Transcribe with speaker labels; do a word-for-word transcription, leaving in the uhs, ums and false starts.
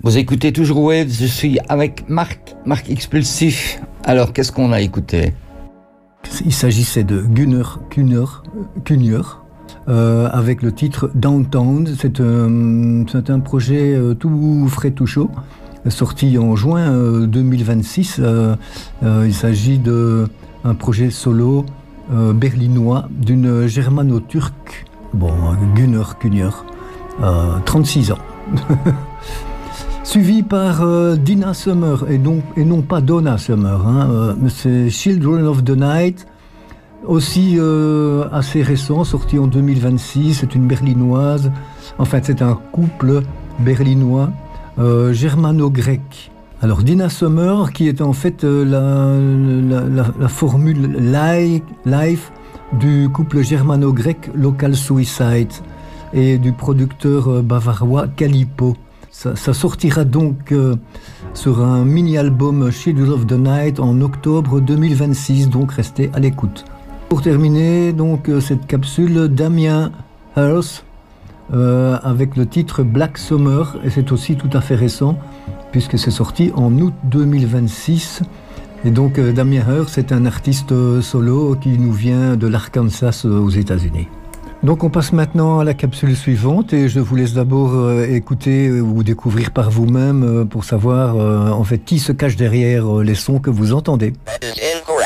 Speaker 1: Vous écoutez toujours Waves, je suis avec Marc, Marc Expulsif. Alors, qu'est-ce qu'on a écouté?
Speaker 2: Il s'agissait de Gunnar Kunner, Kunner euh, avec le titre Downtown. C'est un, c'est un projet euh, tout frais, tout chaud, sorti en juin euh, deux mille vingt-six. Euh, euh, il s'agit d'un projet solo euh, berlinois d'une germano-turque, bon, Gunnar Kunner, euh, trente-six ans. Suivi par euh, Dina Summer, et, donc, et non pas Donna Summer. Hein, euh, c'est Children of the Night, aussi euh, assez récent, sorti en deux mille vingt-six. C'est une berlinoise, enfin c'est un couple berlinois, euh, germano-grec. Alors Dina Summer, qui est en fait euh, la, la, la, la formule live, live du couple germano-grec Local Suicide et du producteur euh, bavarois Calipo. Ça, ça sortira donc euh, sur un mini-album Children of the Night en octobre deux mille vingt-six, donc restez à l'écoute. Pour terminer donc euh, cette capsule, Damien Hirst euh, avec le titre Black Summer, et c'est aussi tout à fait récent puisque c'est sorti en août deux mille vingt-six. Et donc euh, Damien Hirst est un artiste euh, solo qui nous vient de l'Arkansas euh, aux États-Unis. Donc on passe maintenant à la capsule suivante et je vous laisse d'abord euh, écouter euh, ou découvrir par vous-même euh, pour savoir euh, en fait qui se cache derrière euh, les sons que vous entendez.